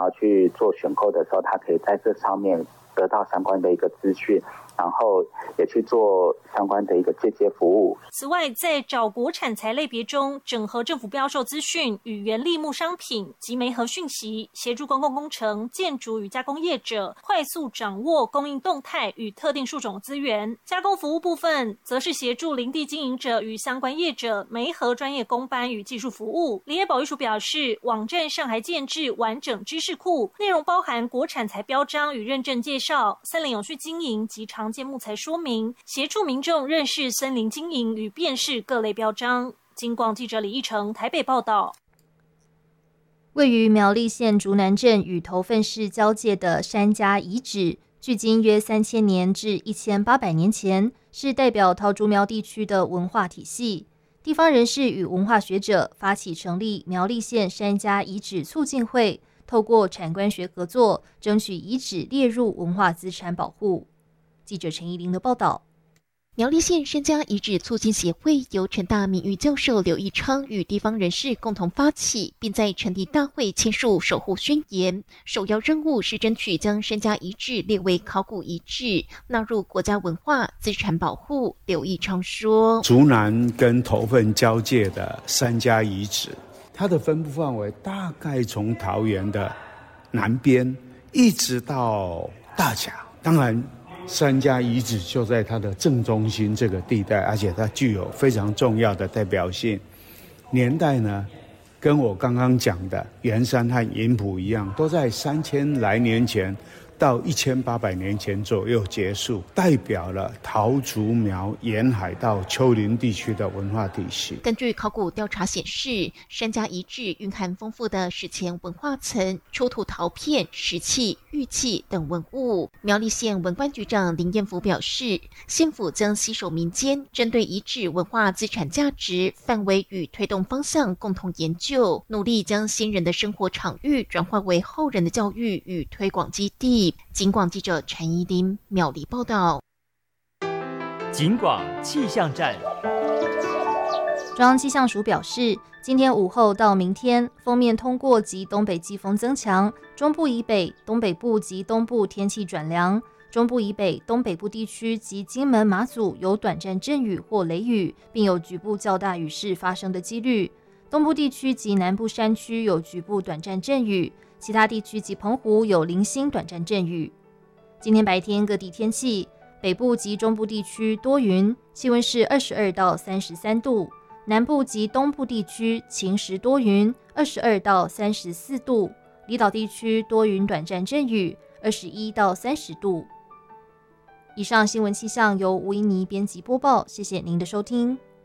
要去做选购的时候，他可以在这上面得到相关的一个资讯，然后也去做相关的一个借接服务。 此外，在找国产材类别中，整合政府标售资讯与原立木商品及媒合讯息，协助公共工程、建筑与加工业者快速掌握供应动态与特定树种资源。加工服务部分，则是协助林地经营者与相关业者媒合专业工班与技术服务。林业保育署表示，网站上还建置完整知识库，内容包含国产材标章与认证介绍、森林永续经营及常见木材说明，协助民众认识森林经营与辨识各类标章。金广记者李义成台北报道。 位于苗栗县竹南镇与头份市交界的山家遗址，距今约3000年至1800年前，是代表桃竹苗地区的文化体系。地方人士与文化学者发起成立苗栗县山家遗址促进会，透过产官学合作，争取遗址列入文化资产保护。记者陈怡玲的报道。 苗栗县山家遗址促进协会由成大名誉教授刘义昌与地方人士共同发起，并在成立大会签署守护宣言。首要任务是争取将山家遗址列为考古遗址，纳入国家文化资产保护。刘义昌说， 竹南跟头份交界的山家遗址，它的分布范围大概从桃园的南边一直到大甲，当然山家遗址就在它的正中心这个地带，而且它具有非常重要的代表性。年代呢，跟我刚刚讲的圆山和银埔一样，都在3000来年前到1800年前左右结束，代表了桃竹苗沿海到丘陵地区的文化体系。 根据考古调查显示，山家遗址蕴含丰富的史前文化层，出土陶片、石器、玉器等文物。苗栗县文管局长林彦福表示，县府将携手民间，针对遗址文化资产价值、范围与推动方向共同研究，努力将先人的生活场域转化为后人的教育与推广基地。警广记者陈怡琳苗栗报道。 警广气象站。 中央气象署表示，今天午后到明天，锋面通过及东北季风增强，中部以北、东北部及东部天气转凉，中部以北、东北部地区及金门、马祖有短暂阵雨或雷雨，并有局部较大雨势发生的几率。东部地区及南部山区有局部短暂阵雨，其他地区及澎湖有零星短暂阵雨。今天白天各地天气，北部及中部地区多云，气温是22到33度；南部及东部地区晴时多云，22到34度；离岛地区多云短暂阵雨，21到30度。以上新闻气象由吴怡妮编辑播报，谢谢您的收听。